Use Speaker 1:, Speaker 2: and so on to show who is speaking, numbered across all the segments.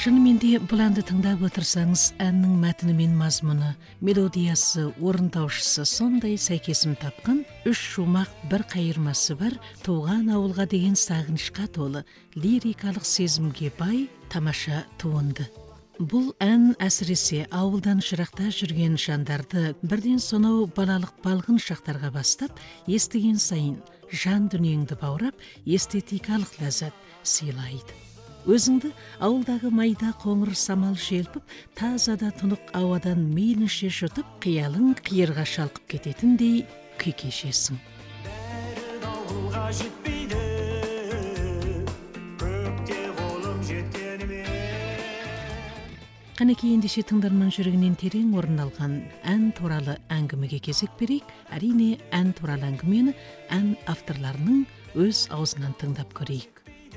Speaker 1: Шынымен де бұл әнді тыңдап отырсаңыз, әннің мәтіні мен мазмұны, мелодиясы, орындаушысы сондай сәйкесім тапқан, үш шумақ бір қайырмасы бар, туған ауылға деген сағынышқа толы, лирикалық сезімге бай, тамаша туынды. Бұл ән әсіресе ауылдан жырақта жүрген жандарды бірден сонау балалық балғын шақтарға бастап, естіген сайын жан дүниеңді баурап, эстетикалық ләззат сыйлайды. Өзіңді ауылдағы майда қоңыр самал желпіп, тазада тұнық ауадан мейлінше жұтып, қиялың қиырға шалқып кететіндей күй кешесің.
Speaker 2: Бәрі ауылға жетпейді, көкте қолым жеткенімен.
Speaker 1: Қанекей ендеше тыңдарман жүрегінен терең орын алған ән туралы әңгімеге кезек берейік. Әрине, ән туралы әңгімені ән авторларының өз аузынан тыңдап көрейік.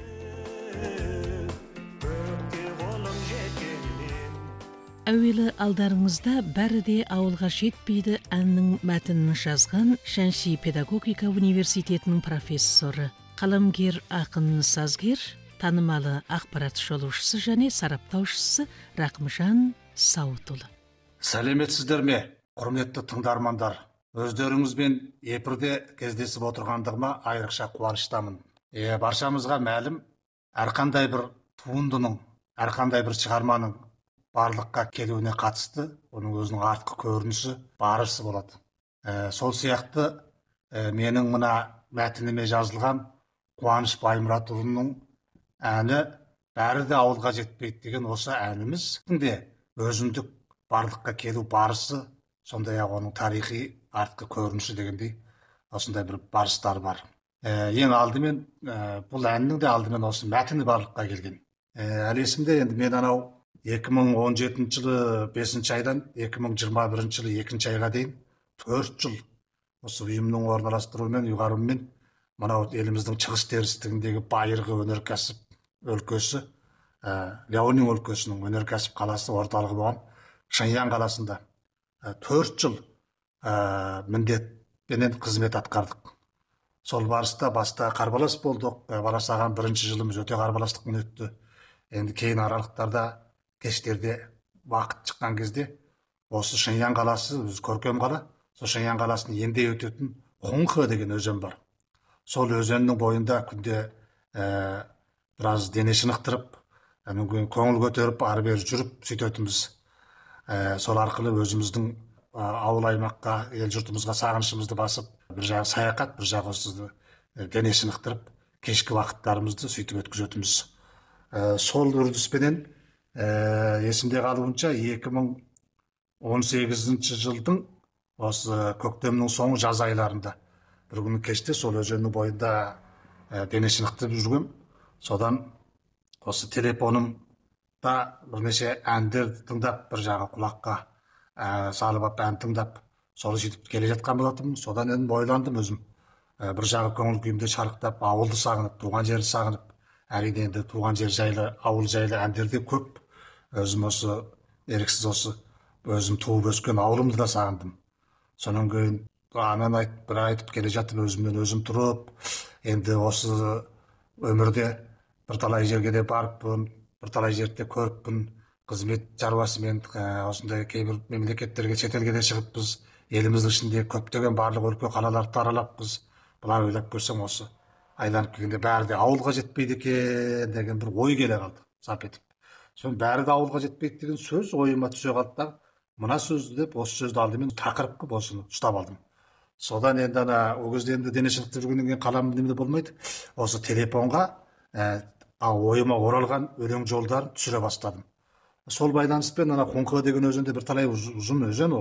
Speaker 1: Әуелі алдарыңызда бәрі де ауылға жетпейді әннің мәтінін жазған Шәнши педагогика университетінің профессоры, қаламгер, ақын, сазгер, танымалы ақпарат шолушысы және сараптаушысы Рақымжан Сауытұлы.
Speaker 3: Сәлеметсіздер ме, құрметті тыңдармандар? Өздеріңізбен эфирде кездесіп отырғандығыма айрықша қуаныштамын. Баршамызға мәлім, әрқандай бір туындының, әрқандай бір шығарманың барлыққа келуіне қатысты, оның өзінің артқы көрінісі, барысы болады. Сол сияқты менің мына мәтініме жазылған Қуаныш Баймұратұлының әні «Бәрі де ауылға жетпейді» деген осы әніміздің де өзіндік барлыққа келу барысы, сондай-ақ оның тарихи артқы көрінісі дегендей осындай бір барыстар бар. Ең алдымен бұл әннің де алдымен осы мәтіні барлыққа келген. Әлі есімде, енді мен анау 2017 жылы 5 айдан 2021 жылы 2 айға дейін 4 жыл осы ұйымның орналастыруымен, ұйғарымымен мынау еліміздің шығыс терістігіндегі байырғы өнеркәсіп өлкесі, Ляонин өлкесінің өнеркәсіп қаласы орталығы болған Шыңян қаласында 4 жыл міндетпенен қызмет атқардық. Сол барыста баста қарбалас болдық. Барасаған бірінші жылымыз өте қарбаластықпен өтті. Енді кейін аралықтарда, кештерде уақыт шыққан кезде осы Шыңян қаласы, өзі көркем қала, сол Шыңян қаласын енде өтетін Құңқы деген өзен бар. Сол өзеннің бойында күнде біраз дене шынықтырып, көңіл көтеріп, ары-бері жүріп сөйтетіміз. Сол арқылы өзіміздің ауыл аймаққа, ел жұртымызға сағынышымызды басып, бір жағы саяхат, бір жағы осы дене шынықтырып, кешкі уақыттарымызды сөйтіп өткізетіміз. Сол үрдіспенен есімде қалуынша 2018 жылдың осы көктемнің соңы жаз айларында бір күні кеште сол өзеннің бойында дене шынықтырып жүргем. Содан осы телефонымда бірнеше әндерді тыңдап, бір жағы құлаққа салып алып ән тыңдап, солы жетіп келе жатқан болатынмын. Содан енді ойландым өзім. Бір жағы көңіл күйімде шарықтап, ауылды сағынып, туған жерді сағынып, әрине енді туған жер жайлы, ауыл жайлы әндерде көп. Өзім осы еріксіз осы өзім туып өскен ауылымды да сағындым. Сонан кейін анан бір айтып келе жатып өзіммен өзім тұрып, енді осы өмірде бірталай жерге де барыппын, бірталай жерде көріппін, қызмет шаруасымен осындай кейбір мемлекеттерге, шетелге де шығыппыз, еліміздің ішінде көптеген барлық өлке қалаларды аралаппыз. Бұлай ойлап көрсем осы айланып келгенде бәрі де ауылға жетпейді екен деген бір ой келе қалды, сап етіп. Соны бәрі де ауылға жетпейді деген сөз ойыма түсе қалды да, мына сөзді деп осы сөзді алдымен тақырып қылып осыны ұстап алдым. Содан енді ол кезде енді дене шынықтырып жүргеннен кейін қалам неме болмайды. Осы телефонға ойыма оралған өлең жолдарын түсіре бастадым. Сол байланыспен Құңқы деген өзенде бірталай ұзын өзен ол.